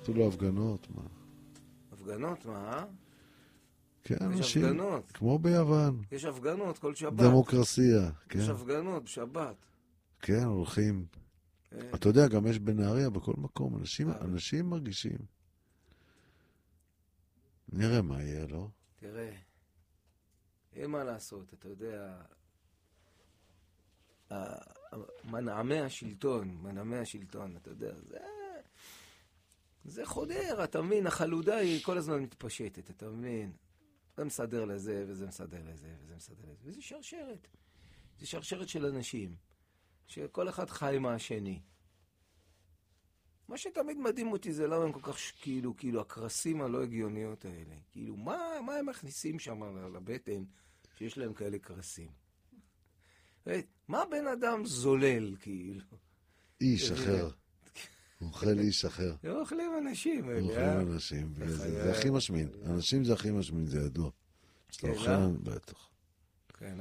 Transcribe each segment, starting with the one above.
אפילו הפגנות, מה? הפגנות, מה? כן, יש אנשים, הפגנות. כמו ביוון. יש הפגנות כל שבת. דמוקרסיה, כן. יש הפגנות בשבת. כן, הולכים. אתה יודע, גם יש בנהריה בכל מקום. אנשים מרגישים. נראה מה יהיה, לא? תראה, אין מה לעשות, אתה יודע, מנעמי השלטון, אתה יודע, זה חודר, אתה מבין, החלודה היא כל הזמן מתפשטת, אתה מבין? זה מסדר לזה, וזה מסדר לזה, וזה מסדר לזה, וזה שרשרת. זה שרשרת של אנשים, שכל אחד חי מהשני. מה שתמיד מדהים אותי זה למה הם כל כך כאילו הקרסים הלא הגיוניות האלה. כאילו, מה הם מכניסים שם לבטן שיש להם כאלה קרסים? מה בן אדם זולל, כאילו? איש אחר. אוכל איש אחר. אוכלים אנשים. אוכלים אנשים. זה הכי משמין. אנשים זה הכי משמין, זה ידוע. שאתה אוכל, בטח. כן,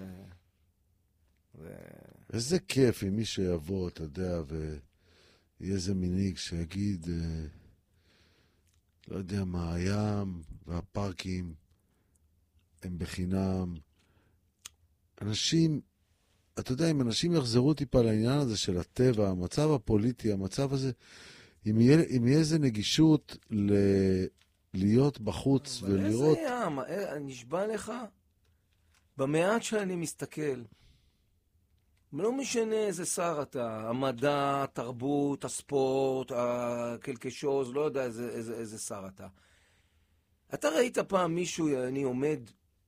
איזה כיף אם מישהו יבוא, אתה יודע, יהיה איזה מנהיג שיגיד, לא יודע מה, הים והפארקים הם בחינם. אנשים, אתה יודע, אם אנשים יחזרו טיפה לעניין הזה של הטבע, המצב הפוליטי, המצב הזה, אם יהיה איזה נגישות להיות בחוץ ולראות... איזה ים, נשבע לך, במעט שאני מסתכל, לא משנה איזה שר אתה, המדע, התרבות, הספורט, הקלקשוז, לא יודע איזה שר אתה. אתה ראית פעם מישהו, אני עומד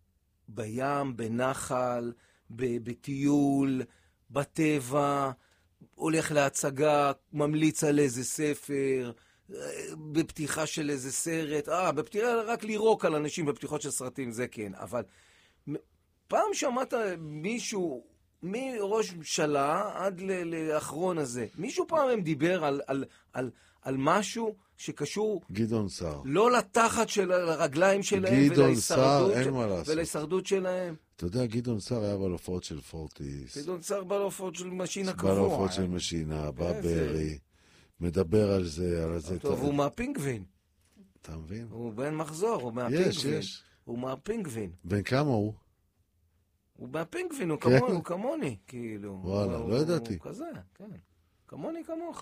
בים, בנחל, בטיול, בטבע, הולך להצגה, ממליץ על איזה ספר, בפתיחה של איזה סרט, בפתיחה רק לירוק על אנשים בפתיחות של סרטים, זה כן, אבל פעם שמעת מישהו... מראש ממשלה עד לאחרון הזה. מישהו פעם הם דיבר על משהו שקשור... גדעון סער. לא לתחת של הרגליים שלהם ולהישרדות שלהם. אתה יודע, גדעון סער היה בהופעות של פורטיס. גדעון סער בהופעות של משינה קבוע. בהופעות של משינה, בברי. מדבר על זה, על זה. טוב, הוא מהפינגווין. אתה מבין? הוא בן מחזור, הוא מהפינגווין. יש. הוא מהפינגווין. בן כמה הוא? הוא מהפינגווין, הוא כמוני, כאילו. וואלה, לא ידעתי. הוא כזה, כן. כמוני כמוך.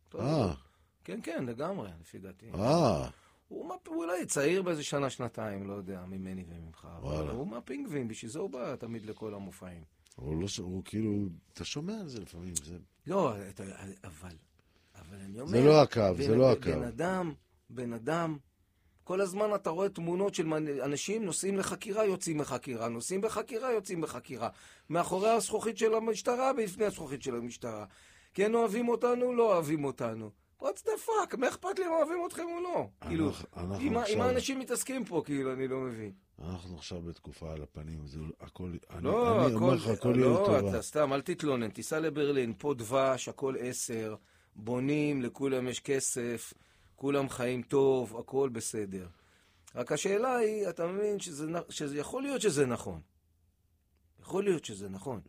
כן, לגמרי, לפי דעתי. הוא אולי צעיר באיזה שנה, שנתיים, לא יודע, ממני וממך. אבל הוא מהפינגווין, בשביל זה הוא בא תמיד לכל המופעים. הוא כאילו, אתה שומע על זה לפעמים. לא, אבל אני אומר... זה לא הקו, זה לא הקו. בן אדם, כל הזמן אתה רואה תמונות של אנשים נוסעים לחקירה, יוצאים מחקירה, נוסעים בחקירה, יוצאים בחקירה. מאחורי הזכוכית של המשטרה, בפני הזכוכית של המשטרה. כן אוהבים אותנו, לא אוהבים אותנו. What's the fuck? מה אכפת לי אם אוהבים אתכם או לא? כאילו, אם האנשים מתעסקים פה, כאילו, אני לא מבין. אנחנו עכשיו בתקופה על הפנים, זה הכל... לא, אתה סתם, אל תתלונן, תיסע לברלין, פה דבש, הכל 10, בונים, לכולם יש כסף, כולם חיים טוב, הכל בסדר. רק השאלה היא, אתה מבין שזה יכול להיות שזה נכון. יכול להיות שזה נכון.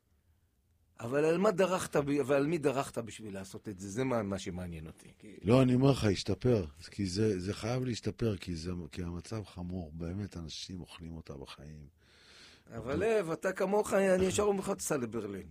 אבל על מי דרכת בשביל לעשות את זה? זה מה שמעניין אותי. לא, אני אומר לך, השתפר. כי זה חייב להשתפר, כי המצב חמור. באמת, אנשים אוכלים אותה בחיים. אבל לב, אתה כמוך, אני ישר אומר לך, תסע לברלין.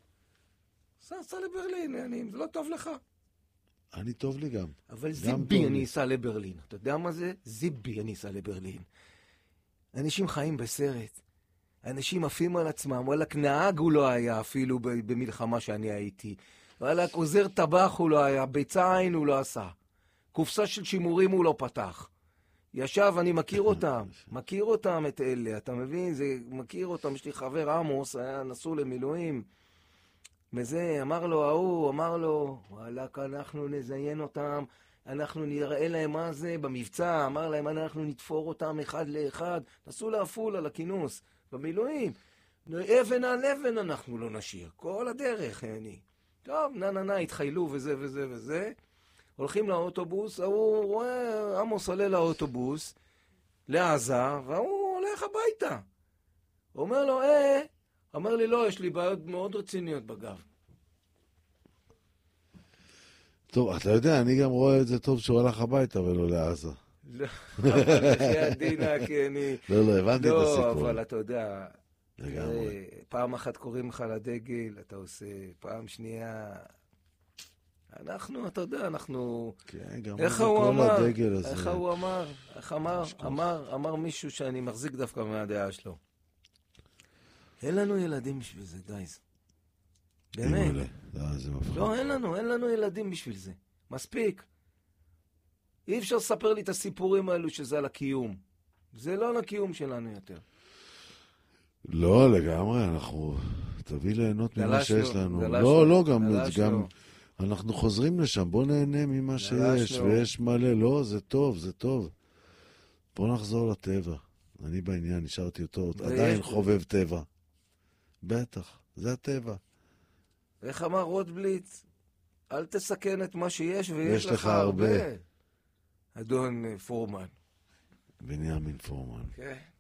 תסע לברלין, זה לא טוב לך. אני טוב לי גם. אבל זיבי אני אסע לברלין. אתה יודע מה זה? זיבי אני אסע לברלין. אנשים חיים בסרט. אנשים עפים על עצמם. וואלק, נהג הוא לא היה אפילו במלחמה שאני הייתי. וואלק, עוזר טבח הוא לא היה. ביצה עין הוא לא עשה. קופסה של שימורים הוא לא פתח. ישב, אני מכיר אותם את אלה. אתה מבין? מכיר אותם. יש לי חבר עמוס, נסעו למילואים. וזה, אמר לו, וואלק, אנחנו נזיין אותם, אנחנו נראה להם מה זה במבצע, אמר להם, אנחנו נתפור אותם אחד לאחד, נסו להפול על הכינוס, במילואים, אבן על אבן אנחנו לא נשאיר, כל הדרך, טוב, התחיילו וזה, הולכים לאוטובוס, הוא רואה, עמוס עולה לאוטובוס, לעזה, והוא הולך הביתה. הוא אומר לו, אמר לי, לא, יש לי בעיות מאוד רציניות בגב. טוב, אתה יודע, אני גם רואה את זה טוב שהוא הלך הביתה ולא לעזה. לא, אבל לפי הדינה, כי אני... לא, הבנתי את הסיפור. לא, אבל אתה יודע, לגמרי. פעם אחת קוראים לך לדגל, אתה עושה, פעם שנייה... אנחנו, אתה יודע, אנחנו... כן, גם איך הוא אמר? הדגל הזה. איך הוא אמר? איך אמר מישהו שאני מחזיק דווקא מהדעה שלו. אין לנו ילדים בשביל זה, גייז. באמת. זה מפחיד. לא, אין לנו ילדים בשביל זה. מספיק. אי אפשר לספר לי את הסיפורים האלו שזה על הקיום. זה לא על הקיום שלנו יותר. לא, לגמרי, אנחנו... תביא ליהנות ממה שיש לנו. לא, גם... אנחנו חוזרים לשם, בוא נהנה ממה שיש, ויש מלא, לא, זה טוב, זה טוב. בוא נחזור לטבע. אני בעניין, נשארתי אותו, עדיין חובב טבע. בטח, זה הטבע. איך אמר רוטבליץ? אל תסכן את מה שיש, ויש לך הרבה. אדון פורמן. בנימין פורמן. כן.